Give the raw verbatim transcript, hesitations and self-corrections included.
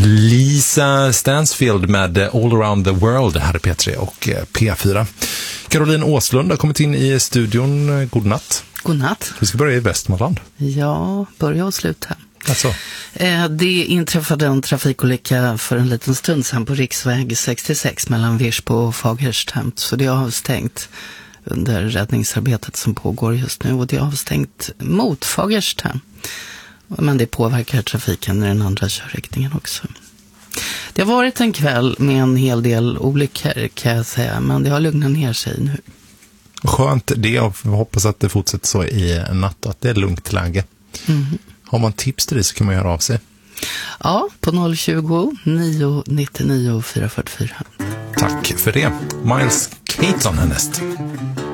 Lisa Stansfield med All Around the World här i P tre och P fyra. Caroline Åslund har kommit in i studion. God natt. God natt. Vi ska börja i Västmanland. Ja, börja och sluta. Alltså. Det inträffade en trafikolycka för en liten stund sedan på riksväg sextiosex mellan Virsbo och Fagerstam. Så det är avstängt under räddningsarbetet som pågår just nu. Och det är avstängt mot Fagerstam. Men det påverkar trafiken i den andra körriktningen också. Det har varit en kväll med en hel del olyckor kan jag säga. Men det har lugnat ner sig nu. Skönt det. Jag hoppas att det fortsätter så i natt. Att det är lugnt läge. Mm. Har man tips till det så kan man göra av sig. Ja, på noll tjugo, nio nittionio, fyra fyrtiofyra. Tack för det. Miles Caton härnäst.